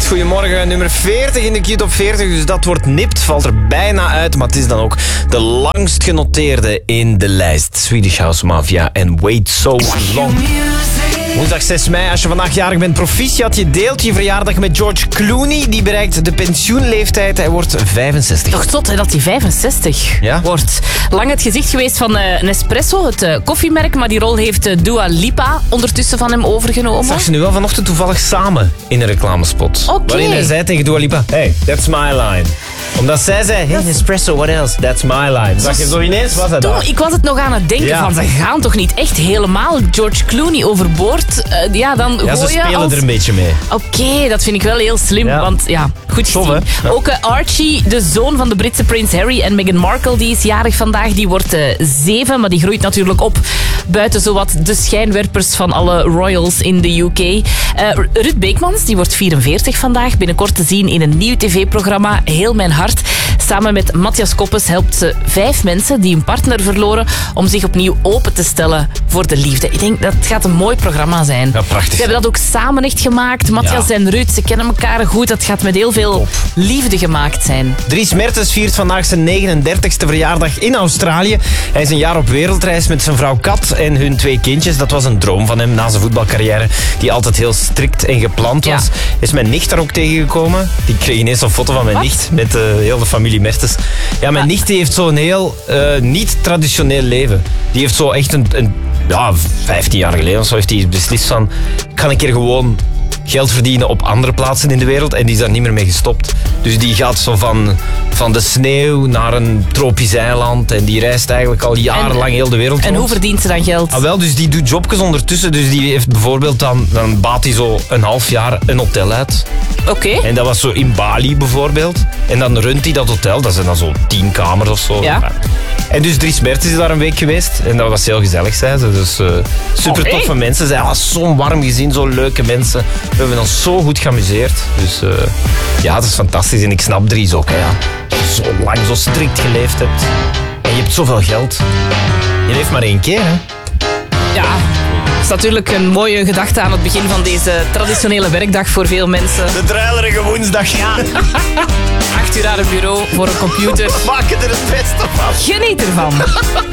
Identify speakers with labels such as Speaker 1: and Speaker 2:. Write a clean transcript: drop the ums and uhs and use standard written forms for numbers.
Speaker 1: Zegt goedemorgen, nummer 40 in de Q-top 40. Dus dat wordt nipt, valt er bijna uit. Maar het is dan ook de langst genoteerde in de lijst. Swedish House Mafia en Wait So Long. Woensdag 6 mei, als je vandaag jarig bent, proficiat. Je deelt je verjaardag met George Clooney. Die bereikt de pensioenleeftijd. Hij wordt 65.
Speaker 2: Toch zot hè, dat hij 65 wordt. Lang het gezicht geweest van Nespresso, het koffiemerk. Maar die rol heeft Dua Lipa ondertussen van hem overgenomen.
Speaker 1: Zag ze nu wel vanochtend toevallig samen in een reclamespot.
Speaker 2: Oké.
Speaker 1: Waarin hij zei tegen Dua Lipa, hey, that's my line. Omdat zij zei, hey Nespresso, what else? That's my line. Zag je zo ineens, was dat daar?
Speaker 2: Ik was het nog aan het denken van, ze gaan toch niet echt helemaal George Clooney overboord? Dan
Speaker 1: ja, ze spelen er een beetje mee.
Speaker 2: Oké, dat vind ik wel heel slim, want goed gezien.
Speaker 1: Tof, hè?
Speaker 2: Ook Archie, de zoon van de Britse prins Harry en Meghan Markle, die is jarig vandaag. Die wordt 7, maar die groeit natuurlijk op buiten zowat de schijnwerpers van alle royals in de UK. Ruud Beekmans, die wordt 44 vandaag. Binnenkort te zien in een nieuw tv-programma, Heel Mijn Hart. Samen met Matthias Koppes helpt ze 5 mensen die een partner verloren om zich opnieuw open te stellen voor de liefde. Ik denk dat het gaat een mooi programma zijn.
Speaker 1: Ja, prachtig.
Speaker 2: Ze hebben dat ook samen echt gemaakt. Matthias en Ruud, ze kennen elkaar goed. Dat gaat met heel veel liefde gemaakt zijn.
Speaker 1: Dries Mertens viert vandaag zijn 39e verjaardag in Australië. Hij is een jaar op wereldreis met zijn vrouw Kat en hun 2 kindjes. Dat was een droom van hem na zijn voetbalcarrière, die altijd heel strikt en gepland was. Is mijn nicht daar ook tegengekomen. Die kreeg ineens een foto van mijn nicht met heel de familie Mertens. Ja, mijn nicht die heeft zo'n heel niet-traditioneel leven. Die heeft zo echt een 15 jaar geleden of zo heeft hij beslist van, ik ga een keer gewoon geld verdienen op andere plaatsen in de wereld, en die is daar niet meer mee gestopt. Dus die gaat zo van de sneeuw naar een tropisch eiland en die reist eigenlijk al jarenlang heel de wereld rond.
Speaker 2: En hoe verdient ze dan geld?
Speaker 1: Wel, dus die doet jobjes ondertussen. Dus die heeft bijvoorbeeld dan baat hij zo een half jaar een hotel uit.
Speaker 2: Oké.
Speaker 1: En dat was zo in Bali bijvoorbeeld. En dan runt hij dat hotel. Dat zijn dan zo 10 kamers of zo.
Speaker 2: Ja.
Speaker 1: En dus Dries Mertens is daar een week geweest. En dat was heel gezellig, zei ze. Dus super toffe mensen. Zij was zo'n warm gezin, zo leuke mensen. We hebben ons zo goed geamuseerd. Dus het is fantastisch. En ik snap Dries ook. Hè, Als je zo lang, zo strikt geleefd hebt. En je hebt zoveel geld. Je leeft maar 1 keer, hè?
Speaker 2: Ja. Dat is natuurlijk een mooie gedachte aan het begin van deze traditionele werkdag voor veel mensen.
Speaker 1: De druilerige woensdag.
Speaker 2: Ja. 8 uur aan het bureau voor een computer.
Speaker 1: We maken er het beste van.
Speaker 2: Geniet ervan.